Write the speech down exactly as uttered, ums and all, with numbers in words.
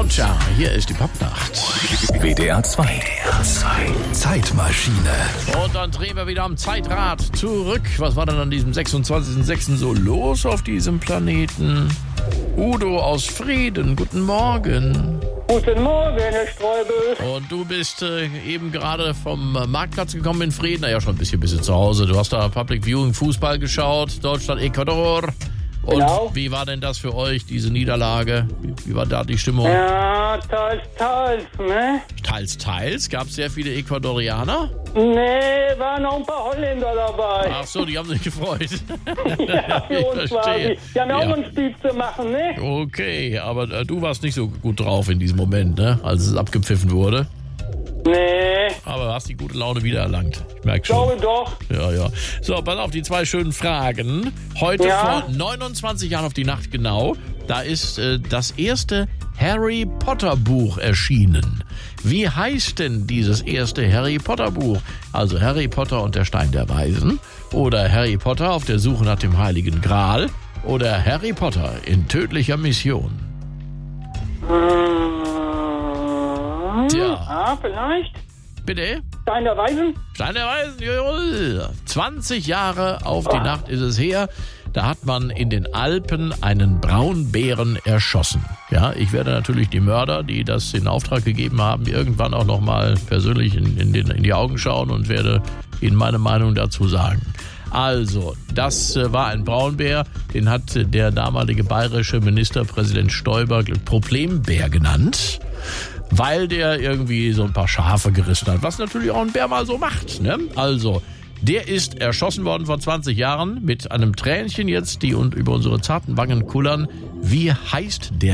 Tja, hier ist die Popnacht. W D R zwei. Zeitmaschine. Und dann drehen wir wieder am Zeitrad zurück. Was war denn an diesem sechsundzwanzigsten sechsten so los auf diesem Planeten? Udo aus Frieden, guten Morgen. Guten Morgen, Herr Streubel. Und du bist äh, eben gerade vom äh, Marktplatz gekommen in Frieden. Na ja, schon ein bisschen bist du zu Hause. Du hast da Public Viewing Fußball geschaut, Deutschland, Ecuador. Und Genau. Wie war denn das für euch, diese Niederlage? Wie, wie war da die Stimmung? Ja, teils, teils, ne? Teils, teils. Gab es sehr viele Ecuadorianer? Nee, waren noch ein paar Holländer dabei. Ach so, die haben sich gefreut. Ja, für Ich uns war verstehe. die. Die haben ja auch Ja. noch ein Spiel zu machen, ne? Okay, aber äh, du warst nicht so gut drauf in diesem Moment, ne? Als es abgepfiffen wurde. Nee, Aber du hast die gute Laune wiedererlangt. Ich merke schon. glaube doch. Ja, ja. So, pass auf, die zwei schönen Fragen. Heute Ja? vor neunundzwanzig Jahren auf die Nacht genau, da ist äh, das erste Harry Potter Buch erschienen. Wie heißt denn dieses erste Harry Potter Buch? Also Harry Potter und der Stein der Weisen oder Harry Potter auf der Suche nach dem Heiligen Gral oder Harry Potter in tödlicher Mission? Hm, Tja. Ah, vielleicht? Bitte? Stein der Weisen? Stein der Weisen, jawohl. zwanzig Jahre auf die Nacht ist es her. Da hat man in den Alpen einen Braunbären erschossen. Ja, ich werde natürlich die Mörder, die das in Auftrag gegeben haben, irgendwann auch nochmal persönlich in, in, den, in die Augen schauen und werde Ihnen meine Meinung dazu sagen. Also, das äh, war ein Braunbär, den hat äh, der damalige bayerische Ministerpräsident Stoiber Problembär genannt, weil der irgendwie so ein paar Schafe gerissen hat, was natürlich auch ein Bär mal so macht, ne? Also, der ist erschossen worden vor zwanzig Jahren mit einem Tränchen jetzt, die und über unsere zarten Wangen kullern. Wie heißt der